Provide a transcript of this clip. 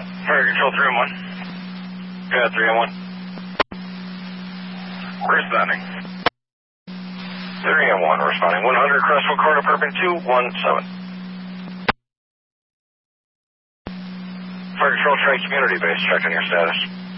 Fire Control 3-1. Yeah, 3-1. Responding. 3-1, responding. 100 Crestwood Court, apartment 217. Fire Control, try community base, checking your status.